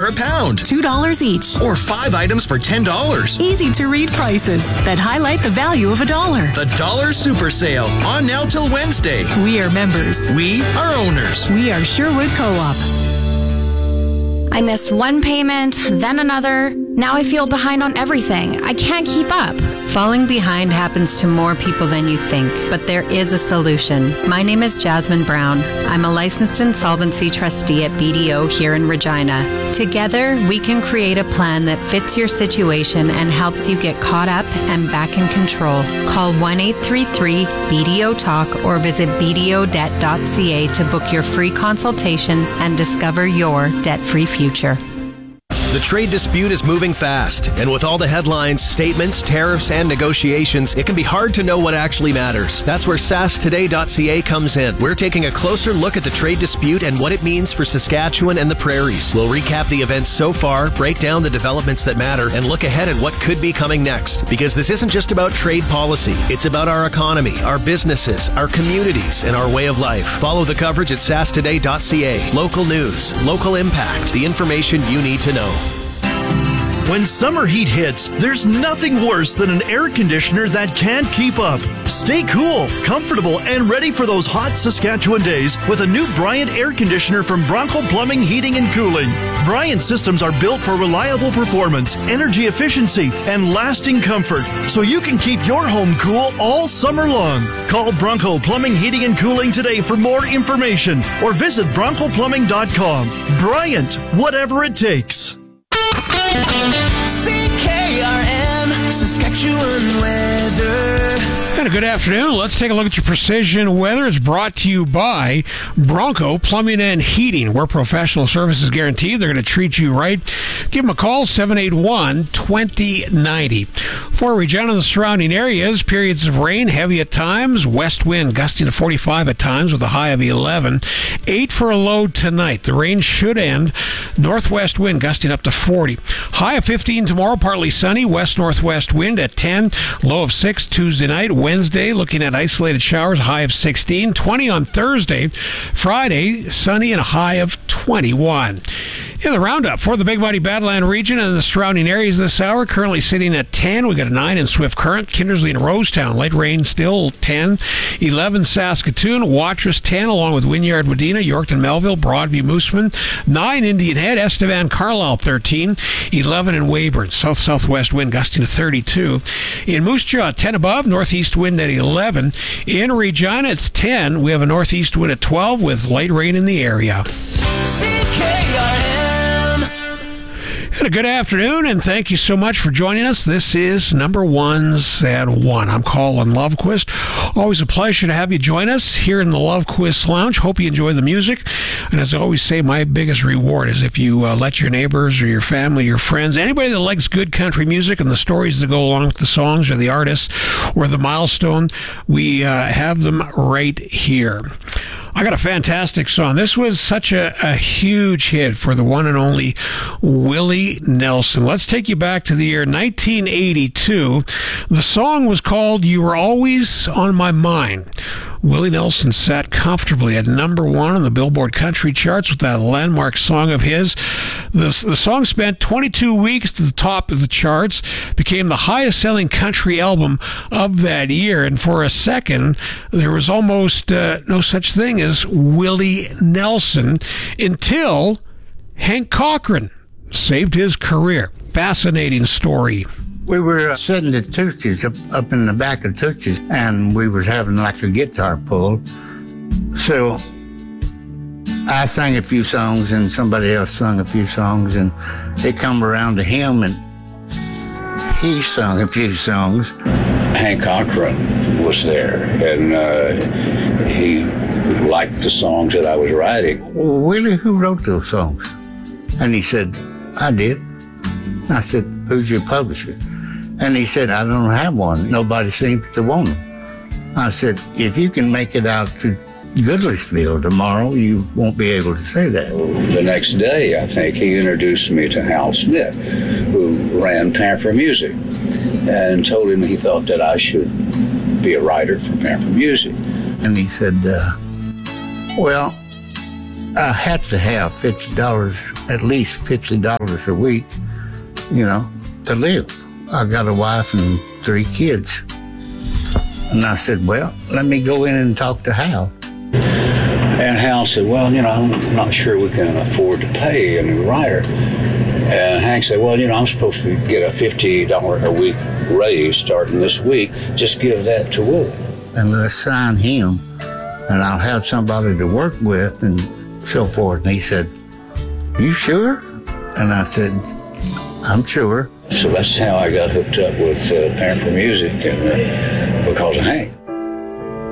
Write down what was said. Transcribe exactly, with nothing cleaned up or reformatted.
a pound. two dollars each. Or five items for ten dollars. Easy to read prices that highlight the value of a dollar. The Dollar Super Sale, on now till Wednesday. We are members. We are owners. We are Sherwood Co-op. I missed one payment, then another. Now I feel behind on everything. I can't keep up. Falling behind happens to more people than you think, but there is a solution. My name is Jasmine Brown. I'm a licensed insolvency trustee at B D O here in Regina. Together, we can create a plan that fits your situation and helps you get caught up and back in control. Call one eight three three B D O talk or visit b d o debt dot c a to book your free consultation and discover your debt-free future. The trade dispute is moving fast, and with all the headlines, statements, tariffs, and negotiations, it can be hard to know what actually matters. That's where S A S today dot c a comes in. We're taking a closer look at the trade dispute and what it means for Saskatchewan and the prairies. We'll recap the events so far, break down the developments that matter, and look ahead at what could be coming next. Because this isn't just about trade policy. It's about our economy, our businesses, our communities, and our way of life. Follow the coverage at S A S today dot c a. Local news, local impact, the information you need to know. When summer heat hits, there's nothing worse than an air conditioner that can't keep up. Stay cool, comfortable, and ready for those hot Saskatchewan days with a new Bryant air conditioner from Bronco Plumbing, Heating, and Cooling. Bryant systems are built for reliable performance, energy efficiency, and lasting comfort, so you can keep your home cool all summer long. Call Bronco Plumbing, Heating, and Cooling today for more information, or visit bronco plumbing dot com. Bryant, whatever it takes. C K R M, Saskatchewan weather. And a good afternoon. Let's take a look at your precision weather. It's brought to you by Bronco Plumbing and Heating, where professional service is guaranteed. They're going to treat you right. Give them a call, seven eight one, two zero nine zero. For Regina and the surrounding areas, periods of rain, heavy at times, west wind gusting to forty-five at times with a high of eleven. eight for a low tonight. The rain should end. Northwest wind gusting up to forty. High of fifteen tomorrow, partly sunny. West-northwest wind at ten. Low of six Tuesday night. Wednesday, looking at isolated showers, a high of sixteen. twenty on Thursday. Friday, sunny and a high of twenty-one. In the roundup for the Big Muddy Badland region and the surrounding areas this hour, currently sitting at ten. We got a nine in Swift Current, Kindersley and Rosetown. Light rain still ten. eleven Saskatoon, Watrous ten, along with Wynyard, Wadena, Yorkton, Melville, Broadview, Moosomin. nine Indian Head, Estevan, Carlisle thirteen. eleven in Weyburn. South-southwest wind gusting to thirty-two. In Moose Jaw, ten above. Northeast wind at eleven. In Regina, it's ten. We have a northeast wind at twelve with light rain in the area. C K R M. And a good afternoon, and thank you so much for joining us. This is Number Ones at One. I'm Colin Lovequist. Always a pleasure to have you join us here in the Lovequist Lounge. Hope you enjoy the music. And as I always say, my biggest reward is if you uh, let your neighbors or your family, your friends, anybody that likes good country music and the stories that go along with the songs or the artists or the milestone, we uh, have them right here. I got a fantastic song. This was such a, a huge hit for the one and only Willie Nelson. Let's take you back to the year nineteen eighty-two. The song was called You Were Always on My Mind. Willie Nelson sat comfortably at number one on the Billboard Country charts with that landmark song of his. The, the song spent twenty-two weeks to the top of the charts, became the highest-selling country album of that year, and for a second, there was almost uh, no such thing as Willie Nelson until Hank Cochran saved his career. Fascinating story. We were uh, sitting at Tootsie's, up, up in the back of Tootsie's, and we was having like a guitar pull. So I sang a few songs, and somebody else sung a few songs, and it come around to him, and he sung a few songs. Hank Cochran was there, and uh, he liked the songs that I was writing. Willie, who wrote those songs? And he said, I did. I said, who's your publisher? And he said, I don't have one. Nobody seems to want them. I said, if you can make it out to Goodlettsville tomorrow, you won't be able to say that. The next day, I think, he introduced me to Hal Smith, who ran Pamper Music, and told him he thought that I should be a writer for Pamper Music. And he said, uh, well, I had to have fifty dollars, at least fifty dollars a week, you know, to live. I got a wife and three kids. And I said, well, let me go in and talk to Hal. And Hal said, well, you know, I'm not sure we can afford to pay a new writer. And Hank said, well, you know, I'm supposed to get a fifty dollars a week raise starting this week. Just give that to Willie. And let's sign him, and I'll have somebody to work with and so forth. And he said, you sure? And I said, I'm sure. So that's how I got hooked up with uh, Parent for Music, and uh, because of Hank.